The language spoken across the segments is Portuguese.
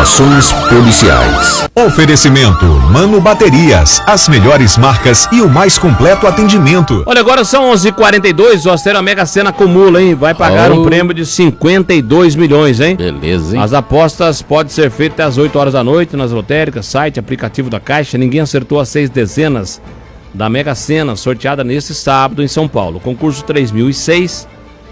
Investigações policiais. Oferecimento Mano Baterias, as melhores marcas e o mais completo atendimento. Olha, agora são 11h42, o Austero Mega Sena acumula, hein? Vai pagar um prêmio de 52 milhões, hein? Beleza, hein? As apostas podem ser feitas até às 8 horas da noite nas lotéricas, site, aplicativo da Caixa. Ninguém acertou as 6 dezenas da Mega Sena, sorteada neste sábado em São Paulo. Concurso 3006,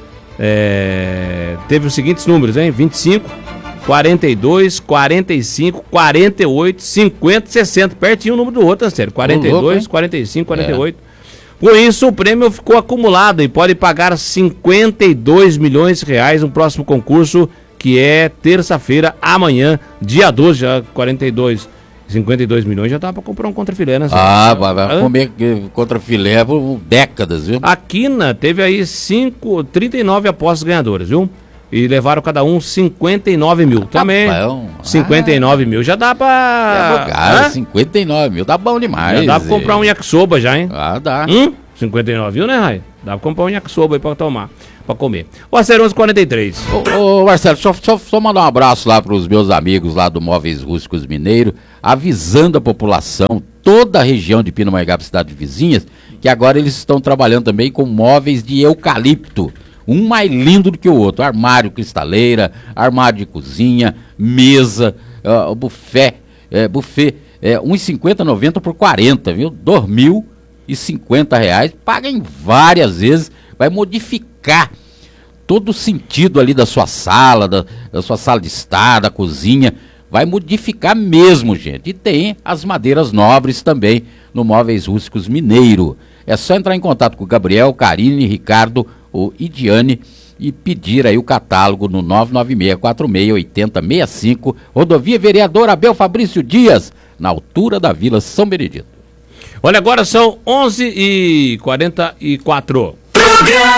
teve os seguintes números, hein? 25, 42, 45, 48, 50, 60. Pertinho o número do outro, sério. 42, 45, 48. Com isso, o prêmio ficou acumulado e pode pagar 52 milhões de reais no próximo concurso, que é terça-feira, amanhã, dia 12, já 52 milhões já dá pra comprar um contrafilé, né? Vai comer contrafilé por décadas, viu? A Quina teve aí 39 apostas ganhadoras, viu? E levaram cada um 59 mil. Também. 59 mil já dá pra. 59 mil, tá bom demais. Já dá pra comprar um yakisoba já, hein? Dá. 59 mil, né, Rai? Dá pra comprar um yakisoba aí pra tomar, pra comer. O Acer 1143. Ô Marcelo, só mandar um abraço lá pros meus amigos lá do Móveis Rústicos Mineiro, avisando a população, toda a região de Pindamonhangaba, cidades vizinhas, que agora eles estão trabalhando também com móveis de eucalipto. Um mais lindo do que o outro, armário cristaleira, armário de cozinha, mesa, buffet, R$1,50, R$90 por 40, viu? R$2.050, paga em várias vezes, vai modificar todo o sentido ali da sua sala, da sua sala de estar, da cozinha, vai modificar mesmo, gente. E tem as madeiras nobres também no Móveis Rústicos Mineiro. É só entrar em contato com o Gabriel, Karine, Ricardo ou Idiane e pedir aí o catálogo no 996468065, Rodovia Vereador Abel Fabrício Dias, na altura da Vila São Benedito. Olha, agora são 11h44.